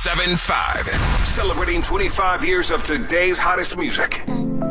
97.5. Celebrating 25 years of today's hottest music.